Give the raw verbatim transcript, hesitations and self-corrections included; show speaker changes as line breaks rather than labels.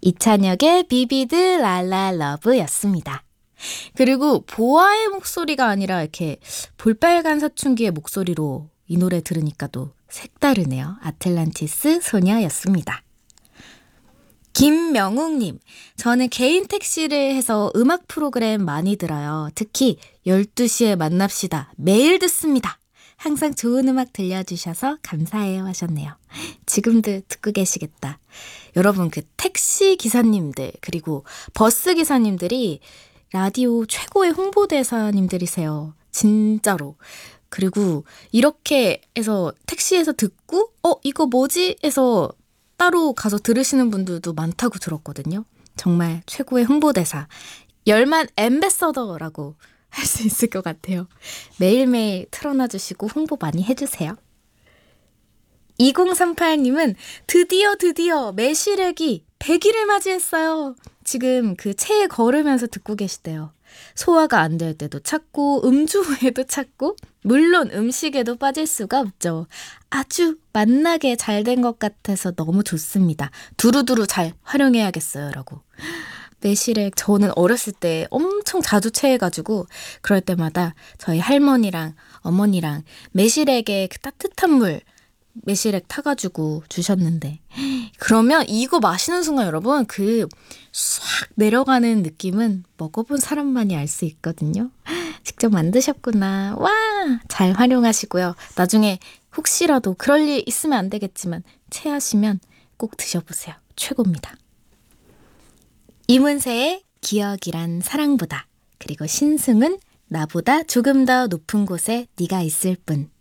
이찬혁의 비비드 랄라 러브였습니다. 그리고 보아의 목소리가 아니라 이렇게 볼빨간 사춘기의 목소리로 이 노래 들으니까 또 색다르네요. 아틀란티스 소녀였습니다. 김명욱님, 저는 개인 택시를 해서 음악 프로그램 많이 들어요. 특히 열두 시에 만납시다. 매일 듣습니다. 항상 좋은 음악 들려주셔서 감사해요 하셨네요. 지금도 듣고 계시겠다. 여러분, 그 택시 기사님들 그리고 버스 기사님들이 라디오 최고의 홍보대사님들이세요. 진짜로. 그리고 이렇게 해서 택시에서 듣고 어 이거 뭐지? 해서 따로 가서 들으시는 분들도 많다고 들었거든요. 정말 최고의 홍보대사. 열만 앰베서더라고 할 수 있을 것 같아요. 매일매일 틀어놔주시고 홍보 많이 해주세요. 이공삼팔님은 드디어 드디어 매실액이 백 일을 맞이했어요. 지금 그 체에 걸으면서 듣고 계시대요. 소화가 안 될 때도 찾고 음주 후에도 찾고 물론 음식에도 빠질 수가 없죠. 아주 맛나게 잘 된 것 같아서 너무 좋습니다. 두루두루 잘 활용해야겠어요 라고. 매실액 저는 어렸을 때 엄청 자주 체해가지고 그럴 때마다 저희 할머니랑 어머니랑 매실액에 그 따뜻한 물 매실액 타가지고 주셨는데 그러면 이거 마시는 순간 여러분 그 싹 내려가는 느낌은 먹어본 사람만이 알 수 있거든요. 직접 만드셨구나. 와! 잘 활용하시고요. 나중에 혹시라도 그럴 일 있으면 안 되겠지만 체하시면 꼭 드셔보세요. 최고입니다. 이문세의 기억이란 사랑보다, 그리고 신승은 나보다 조금 더 높은 곳에 네가 있을 뿐.